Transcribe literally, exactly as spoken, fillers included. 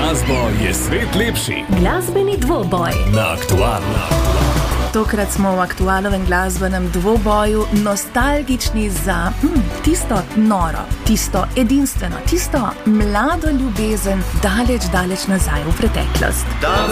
glasbo je svet lepši. Glasbeni dvoboj Na Aktualno. Tokrat smo v aktualnem glasbenem dvoboju nostalgični za hm, tisto noro, tisto edinstveno, tisto mlado ljubezen daleč, daleč nazaj v preteklost. Dan